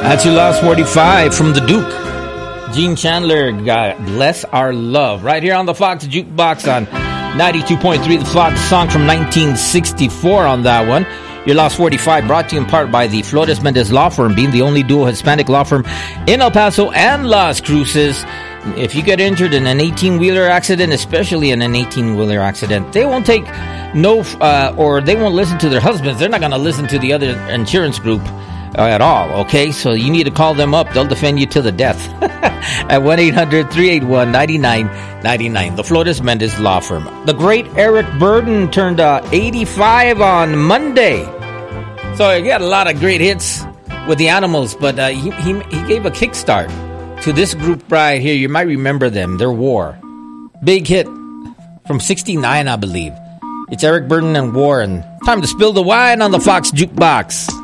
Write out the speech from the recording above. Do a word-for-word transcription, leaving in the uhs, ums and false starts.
That's your last forty-five from the Duke. Gene Chandler, God Bless Our Love. Right here on the Fox Jukebox on ninety-two point three. The Fox song from nineteen sixty-four on that one. Your last forty-five brought to you in part by the Flores Mendez Law Firm, being the only dual Hispanic law firm in El Paso and Las Cruces. If you get injured in an eighteen-wheeler accident, especially in an eighteen-wheeler accident, they won't take no, uh, or they won't listen to their husbands. They're not going to listen to the other insurance group uh, at all, okay? So you need to call them up. They'll defend you to the death at one eight hundred three eight one nine nine nine nine. The Flores Mendez Law Firm. The great Eric Burden turned uh, eighty-five on Monday. So he got a lot of great hits with the Animals, but uh, he, he, he gave a kickstart to this group right here. You might remember them. They're War. Big hit from sixty-nine, I believe. It's Eric Burden and War, and time to spill the wine on the Fox Jukebox.